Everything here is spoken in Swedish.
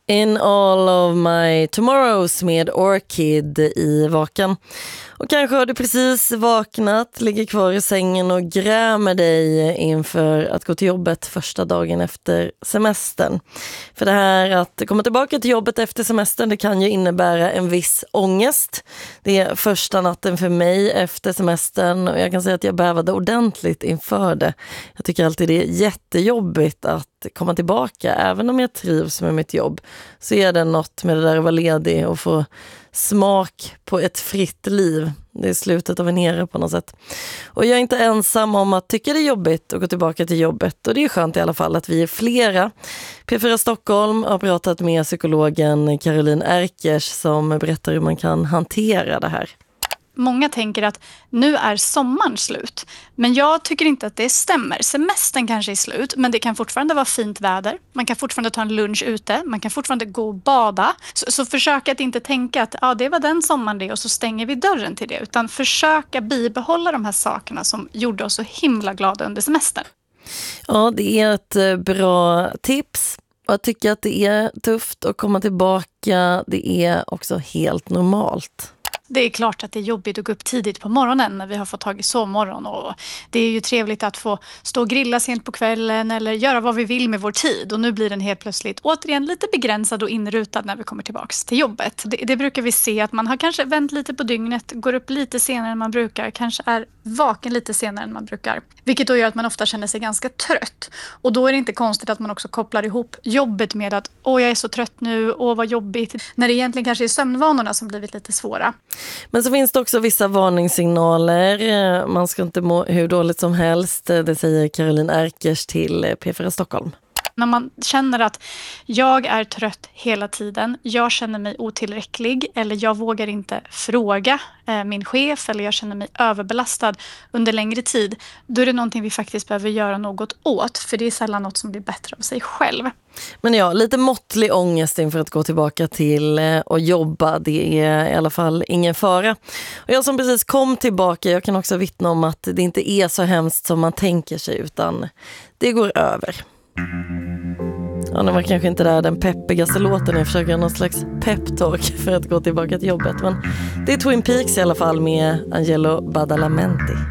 In all of my tomorrows med Orchid i Vakan. Och kanske har du precis vaknat, ligger kvar i sängen och grämer dig inför att gå till jobbet första dagen efter semestern. För det här att komma tillbaka till jobbet efter semestern, det kan ju innebära en viss ångest. Det är första natten för mig efter semestern och jag kan säga att jag bävade ordentligt inför det. Jag tycker alltid det är jättejobbigt att komma tillbaka. Även om jag trivs med mitt jobb så är det något med det där att vara ledig och få smak på ett fritt liv. Det är slutet av en era på något sätt. Och jag är inte ensam om att tycka det är jobbigt att gå tillbaka till jobbet. Och det är skönt i alla fall att vi är flera. P4 Stockholm har pratat med psykologen Caroline Erkers som berättar hur man kan hantera det här. Många tänker att nu är sommaren slut. Men jag tycker inte att det stämmer. Semestern kanske är slut, men det kan fortfarande vara fint väder. Man kan fortfarande ta en lunch ute. Man kan fortfarande gå och bada. Så försök att inte tänka att det var den sommaren det och så stänger vi dörren till det. Utan försöka bibehålla de här sakerna som gjorde oss så himla glada under semestern. Ja, det är ett bra tips. Och jag tycker att det är tufft att komma tillbaka. Det är också helt normalt. Det är klart att det är jobbigt att gå upp tidigt på morgonen när vi har fått tag i sovmorgon. Och det är ju trevligt att få stå och grilla sent på kvällen eller göra vad vi vill med vår tid. Och nu blir den helt plötsligt återigen lite begränsad och inrutad när vi kommer tillbaka till jobbet. Det brukar vi se att man har kanske vänt lite på dygnet, går upp lite senare än man brukar, kanske är vaken lite senare än man brukar. Vilket då gör att man ofta känner sig ganska trött. Och då är det inte konstigt att man också kopplar ihop jobbet med att jag är så trött nu, vad jobbigt. När det egentligen kanske är sömnvanorna som blivit lite svåra. Men så finns det också vissa varningssignaler. Man ska inte må hur dåligt som helst. Det säger Caroline Erkers till P4 Stockholm. När man känner att jag är trött hela tiden, jag känner mig otillräcklig eller jag vågar inte fråga min chef eller jag känner mig överbelastad under längre tid, då är det någonting vi faktiskt behöver göra något åt, för det är sällan något som blir bättre av sig själv. Men ja, lite måttlig ångest inför att gå tillbaka till och jobba, det är i alla fall ingen fara. Och jag som precis kom tillbaka, jag kan också vittna om att det inte är så hemskt som man tänker sig, utan det går över. Ja, det var kanske inte där den peppigaste låten. Jag försöker någon slags peptalk för att gå tillbaka till jobbet. Men det är Twin Peaks i alla fall med Angelo Badalamenti.